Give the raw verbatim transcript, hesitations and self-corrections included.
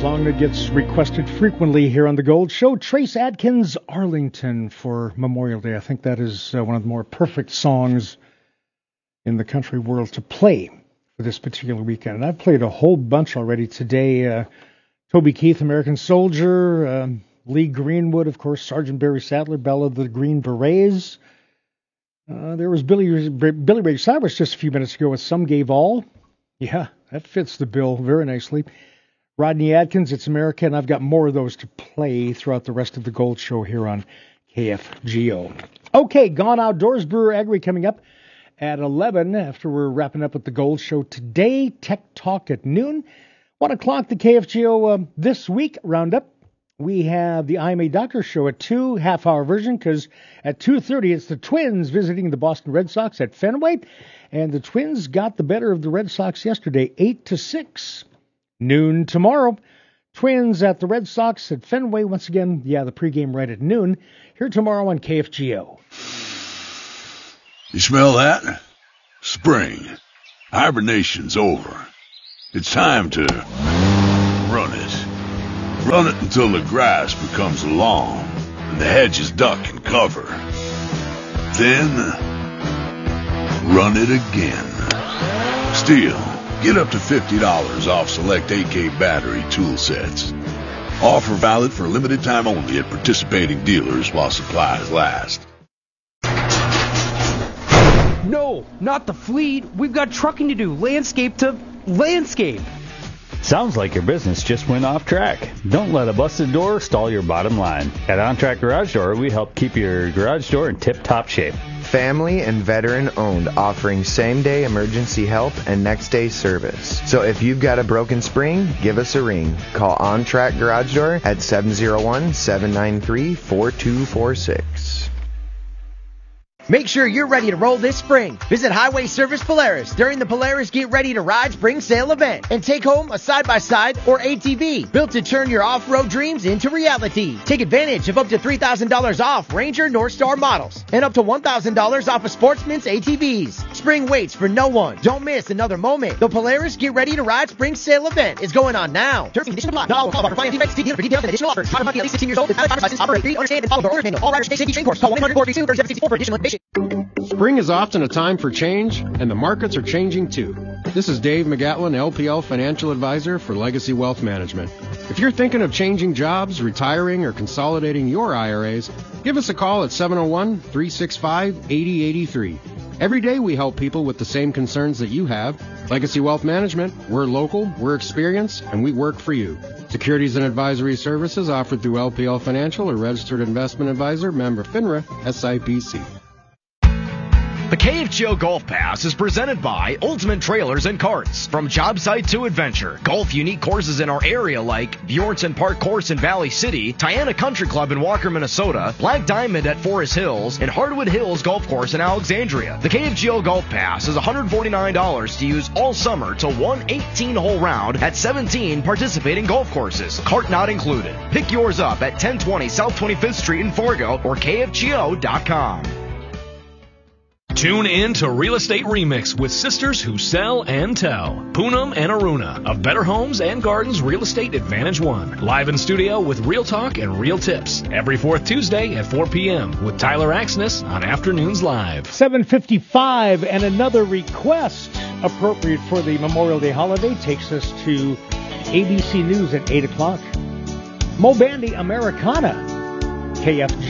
Song that gets requested frequently here on the Gold Show. Trace Adkins, Arlington for Memorial Day. I think that is uh, one of the more perfect songs in the country world to play for this particular weekend. And I've played a whole bunch already today. Uh, Toby Keith, American Soldier, uh, Lee Greenwood, of course, Sergeant Barry Sadler, Belle of the Green Berets. Uh, there was Billy, Billy Ray Cyrus just a few minutes ago with Some Gave All. Yeah, that fits the bill very nicely. Rodney Atkins, It's America, and I've got more of those to play throughout the rest of the Gold Show here on K F G O. Okay, Gone Outdoors, Brewer Agri coming up at eleven after we're wrapping up with the Gold Show today. Tech Talk at noon. one o'clock, the K F G O uh, This Week Roundup. We have the I Am a Doctor Show at two, half-hour version, because at two thirty it's the Twins visiting the Boston Red Sox at Fenway. And the Twins got the better of the Red Sox yesterday, eight to six. Noon tomorrow. Twins at the Red Sox at Fenway. Once again, yeah, the pregame right at noon. Here tomorrow on K F G O. You smell that? Spring. Hibernation's over. It's time to run it. Run it until the grass becomes long and the hedges duck and cover. Then, run it again. Steel. Get up to fifty dollars off select A K battery tool sets. Offer valid for a limited time only at participating dealers while supplies last. No, not the fleet. We've got trucking to do. Landscape to landscape. Sounds like your business just went off track. Don't let a busted door stall your bottom line. At OnTrack Garage Door, we help keep your garage door in tip-top shape. Family and veteran owned, offering same-day emergency help and next-day service. So if you've got a broken spring, give us a ring. Call OnTrack Garage Door at seven oh one, seven nine three, four two four six. Make sure you're ready to roll this spring. Visit Highway Service Polaris during the Polaris Get Ready to Ride Spring Sale event and take home a side-by-side or A T V built to turn your off-road dreams into reality. Take advantage of up to three thousand dollars off Ranger Northstar models and up to one thousand dollars off of Sportsman's A T Vs. Spring waits for no one. Don't miss another moment. The Polaris Get Ready to Ride Spring Sale event is going on now. Terms and conditions apply. Not all qualified for finance defects. See dealer for details and additional offers. Driver must be at least sixteen years old with valid driver's license. Operate free, understand, and follow the owner's manual. All riders take safety training course. Call one eight hundred four three two three seven six four for additional information. Spring is often a time for change, and the markets are changing too. This is Dave McGatlin, L P L Financial Advisor for Legacy Wealth Management. If you're thinking of changing jobs, retiring, or consolidating your I R As, give us a call at seven oh one, three six five, eight oh eight three. Every day we help people with the same concerns that you have. Legacy Wealth Management, we're local, we're experienced, and we work for you. Securities and advisory services offered through L P L Financial or Registered Investment Advisor, member FINRA, S I P C. The K F G O Golf Pass is presented by Ultimate Trailers and Carts. From job site to adventure, golf unique courses in our area like Bjornson Park Course in Valley City, Tiana Country Club in Walker, Minnesota, Black Diamond at Forest Hills, and Hardwood Hills Golf Course in Alexandria. The K F G O Golf Pass is one hundred forty-nine dollars to use all summer to one eighteen-hole round at seventeen participating golf courses. Cart not included. Pick yours up at ten twenty South twenty-fifth Street in Fargo or K F G O dot com. Tune in to Real Estate Remix with sisters who sell and tell. Poonam and Aruna of Better Homes and Gardens Real Estate Advantage One. Live in studio with real talk and real tips. Every fourth Tuesday at four p.m. with Tyler Axness on Afternoons Live. seven fifty-five and another request appropriate for the Memorial Day holiday takes us to A B C News at eight o'clock. Mo Bandy, Americana. K F